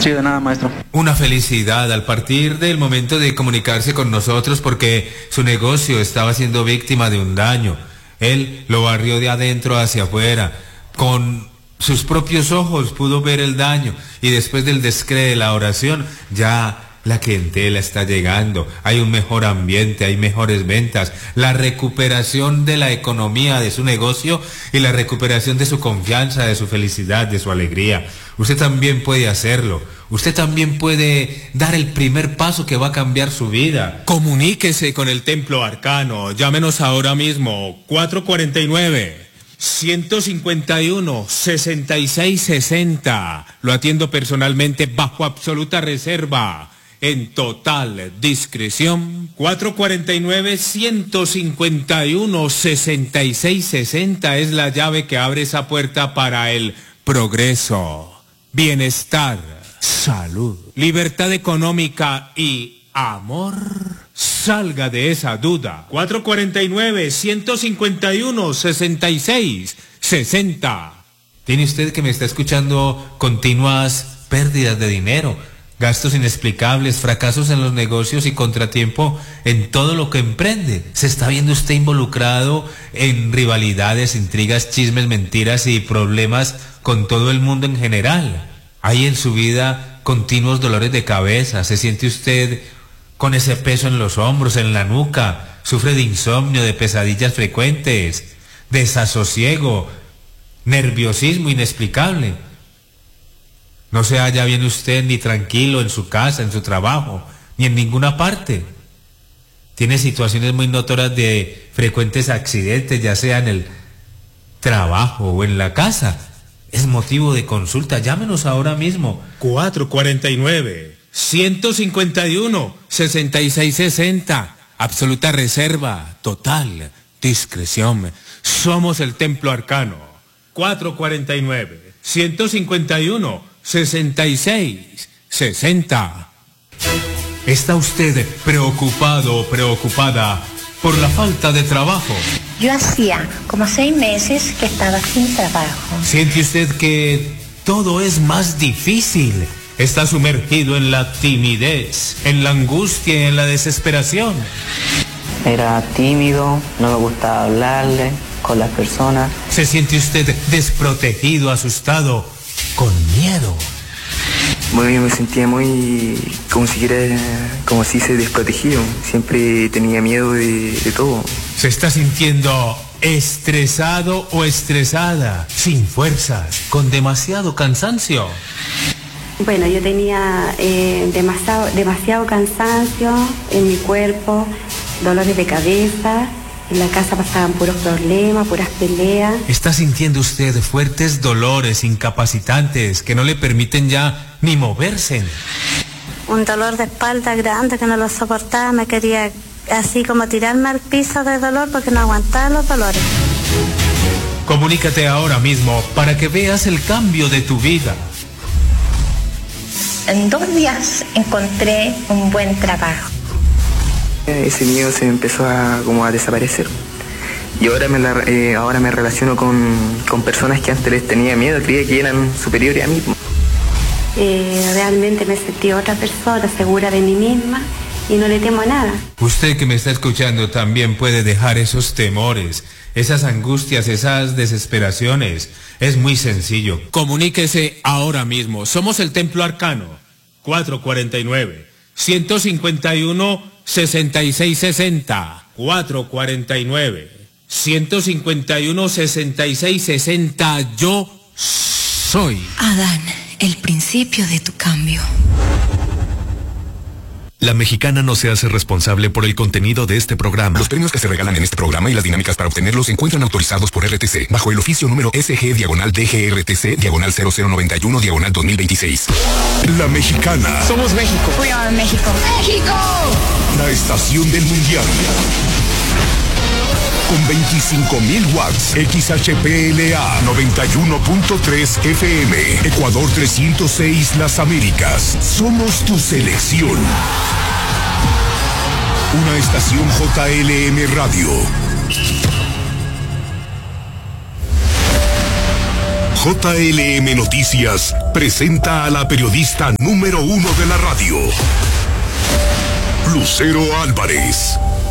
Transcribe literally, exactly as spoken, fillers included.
Sí, de nada, maestro. Una felicidad al partir del momento de comunicarse con nosotros, porque su negocio estaba siendo víctima de un daño. Él lo barrió de adentro hacia afuera. Con sus propios ojos pudo ver el daño, y después del descree de la oración, ya la clientela está llegando, hay un mejor ambiente, hay mejores ventas, la recuperación de la economía de su negocio y la recuperación de su confianza, de su felicidad, de su alegría. Usted también puede hacerlo. Usted también puede dar el primer paso que va a cambiar su vida. Comuníquese con el Templo Arcano. Llámenos ahora mismo. cuatro cuarenta y nueve, ciento cincuenta y uno, sesenta y seis sesenta. Lo atiendo personalmente bajo absoluta reserva. En total discreción. Cuatro cuarenta y nueve, ciento cincuenta y uno, sesenta y seis sesenta es la llave que abre esa puerta para el progreso, bienestar, salud, libertad económica y amor. Salga de esa duda. Cuatro cuarenta y nueve, ciento cincuenta y uno, sesenta y seis sesenta. ¿Tiene usted, que me está escuchando, continuas pérdidas de dinero, gastos inexplicables, fracasos en los negocios y contratiempo en todo lo que emprende? ¿Se está viendo usted involucrado en rivalidades, intrigas, chismes, mentiras y problemas con todo el mundo en general? ¿Hay en su vida continuos dolores de cabeza? ¿Se siente usted con ese peso en los hombros, en la nuca? ¿Sufre de insomnio, de pesadillas frecuentes, desasosiego, nerviosismo inexplicable? No se halla bien usted ni tranquilo en su casa, en su trabajo, ni en ninguna parte. Tiene situaciones muy notorias de frecuentes accidentes, ya sea en el trabajo o en la casa. Es motivo de consulta. Llámenos ahora mismo. cuatro cuarenta y nueve, ciento cincuenta y uno, sesenta y seis sesenta. Absoluta reserva, total discreción. Somos el Templo Arcano. cuatro cuarenta y nueve, ciento cincuenta y uno, sesenta y seis sesenta. ¿Está usted preocupado o preocupada por la falta de trabajo? Yo hacía como seis meses que estaba sin trabajo. ¿Siente usted que todo es más difícil? ¿Está sumergido en la timidez, en la angustia y en la desesperación? Era tímido, no me gustaba hablarle con las personas. ¿Se siente usted desprotegido, asustado, con miedo? Muy, me sentía muy, como si quiera, como si se desprotegido. Siempre tenía miedo de, de todo. ¿Se está sintiendo estresado o estresada, sin fuerzas, con demasiado cansancio? Bueno, yo tenía eh, demasiado, demasiado cansancio en mi cuerpo, dolores de cabeza. En la casa pasaban puros problemas, puras peleas. ¿Está sintiendo usted fuertes dolores incapacitantes que no le permiten ya ni moverse? Un dolor de espalda grande que no lo soportaba, me quería así como tirarme al piso de dolor porque no aguantaba los dolores. Comunícate ahora mismo para que veas el cambio de tu vida. En dos días encontré un buen trabajo. Ese miedo se empezó a, como a desaparecer. Y ahora me, la, eh, ahora me relaciono con, con personas que antes les tenía miedo, creía que eran superiores a mí. Eh, realmente me sentí otra persona, segura de mí misma, y no le temo a nada. Usted que me está escuchando también puede dejar esos temores, esas angustias, esas desesperaciones. Es muy sencillo. Comuníquese ahora mismo. Somos el Templo Arcano. cuatro cuarenta y nueve, ciento cincuenta y uno, sesenta y seis sesenta. cuatro cuarenta y nueve, ciento cincuenta y uno, sesenta y seis sesenta. Yo soy Adán, el principio de tu cambio. La Mexicana no se hace responsable por el contenido de este programa. Los premios que se regalan en este programa y las dinámicas para obtenerlos se encuentran autorizados por R T C, bajo el oficio número S G diagonal D G R T C diagonal cero cero noventa y uno diagonal dos mil veintiséis. La Mexicana. Somos México. We are México. ¡México! La estación del mundial. Con veinticinco mil watts, X H P L A noventa y uno punto tres F M, Ecuador trescientos seis Las Américas. Somos tu selección. Una estación J L M Radio. J L M Noticias presenta a la periodista número uno de la radio, Lucero Álvarez.